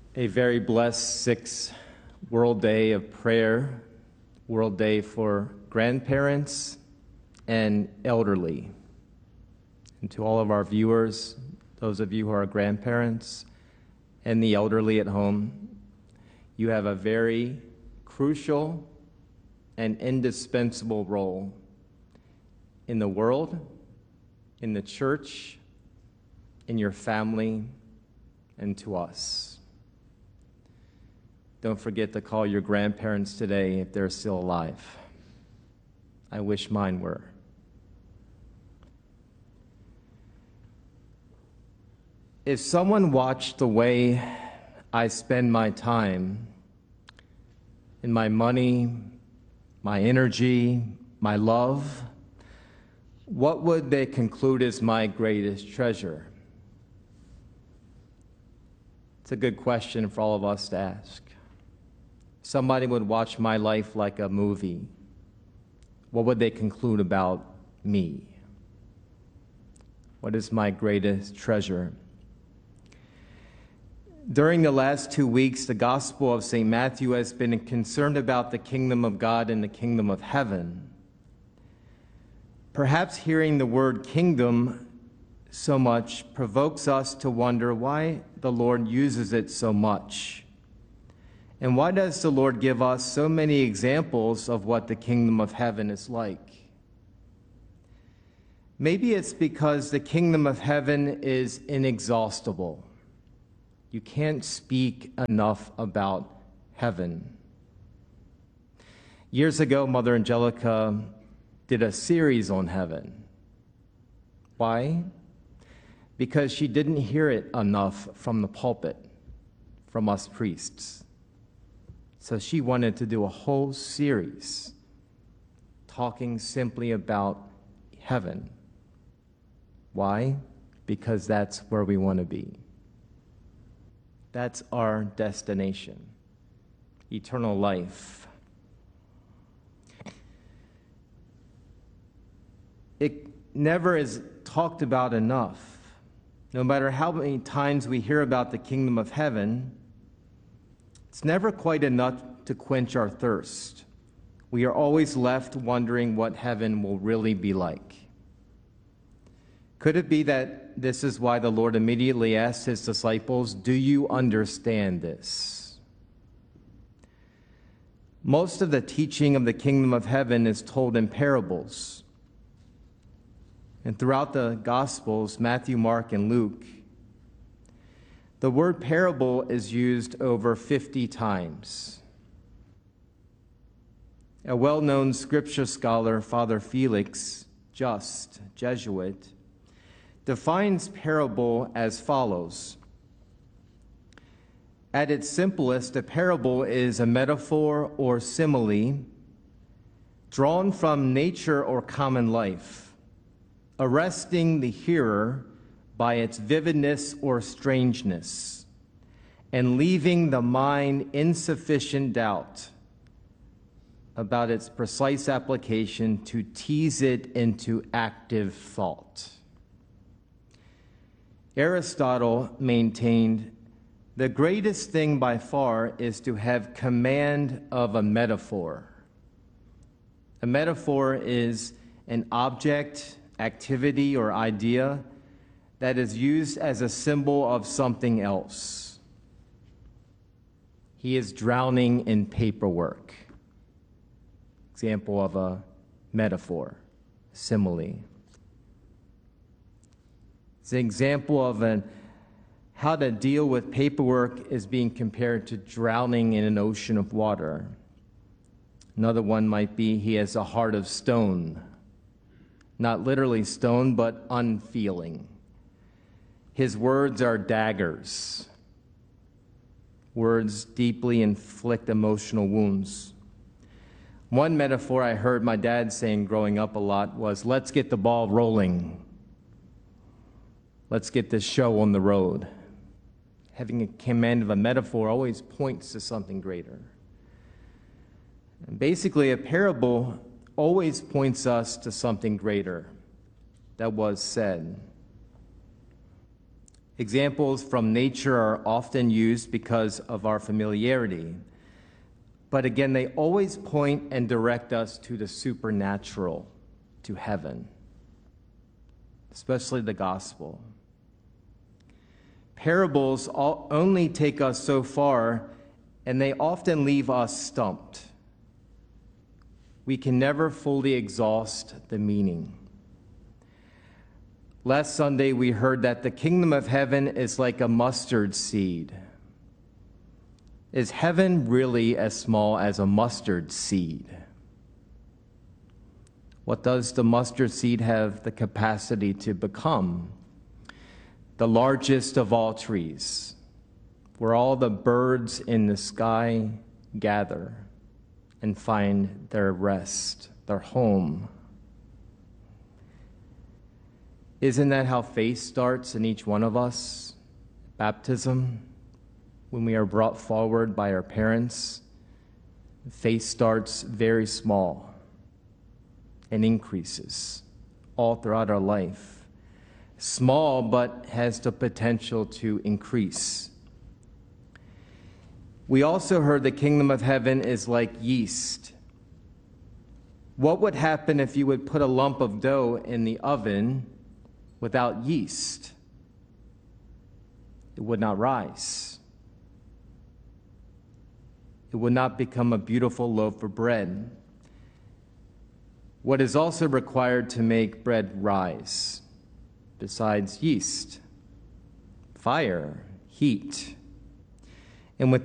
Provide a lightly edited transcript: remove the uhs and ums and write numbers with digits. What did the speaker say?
A very blessed sixth World Day of Prayer, World Day for grandparents and elderly. And to all of our viewers, those of you who are grandparents and the elderly at home, you have a very crucial and indispensable role in the world, in the church, in your family, and to us. Don't forget to call your grandparents today if they're still alive. I wish mine were. If someone watched the way I spend my time and my money, my energy, my love, what would they conclude is my greatest treasure? It's a good question for all of us to ask. Somebody would watch my life like a movie. What would they conclude about me? What is my greatest treasure? During the last 2 weeks, the Gospel of St. Matthew has been concerned about the kingdom of God and the kingdom of heaven. Perhaps hearing the word kingdom so much provokes us to wonder why the Lord uses it so much. And why does the Lord give us so many examples of what the kingdom of heaven is like? Maybe it's because the kingdom of heaven is inexhaustible. You can't speak enough about heaven. Years ago, Mother Angelica did a series on heaven. Why? Because she didn't hear it enough from the pulpit, from us priests. So she wanted to do a whole series talking simply about heaven. Why? Because that's where we want to be. That's our destination, eternal life. It never is talked about enough. No matter how many times we hear about the kingdom of heaven, it's never quite enough to quench our thirst. We are always left wondering what heaven will really be like. Could it be that this is why the Lord immediately asked his disciples, "Do you understand this?" Most of the teaching of the kingdom of heaven is told in parables. And throughout the Gospels, Matthew, Mark, and Luke, the word parable is used over 50 times. A well-known scripture scholar, Father Felix Just, Jesuit, defines parable as follows. At its simplest, a parable is a metaphor or simile drawn from nature or common life, arresting the hearer by its vividness or strangeness, and leaving the mind insufficient doubt about its precise application to tease it into active thought. Aristotle maintained the greatest thing by far is to have command of a metaphor. A metaphor is an object, activity, or idea that is used as a symbol of something else. He is drowning in paperwork. Example of a metaphor, simile. It's an example of how to deal with paperwork is being compared to drowning in an ocean of water. Another one might be he has a heart of stone. Not literally stone, but unfeeling. His words are daggers. Words deeply inflict emotional wounds. One metaphor I heard my dad saying growing up a lot was, "Let's get the ball rolling. Let's get this show on the road." Having a command of a metaphor always points to something greater. And basically, a parable always points us to something greater that was said. Examples from nature are often used because of our familiarity. But again, they always point and direct us to the supernatural, to heaven, especially the gospel. Parables only take us so far, and they often leave us stumped. We can never fully exhaust the meaning. Last Sunday, we heard that the kingdom of heaven is like a mustard seed. Is heaven really as small as a mustard seed? What does the mustard seed have the capacity to become? The largest of all trees, where all the birds in the sky gather and find their rest, their home. Isn't that how faith starts in each one of us? Baptism, when we are brought forward by our parents, faith starts very small and increases all throughout our life. Small, but has the potential to increase. We also heard the kingdom of heaven is like yeast. What would happen if you would put a lump of dough in the oven without yeast? It would not rise. It would not become a beautiful loaf of bread. What is also required to make bread rise, besides yeast? Fire, heat. And with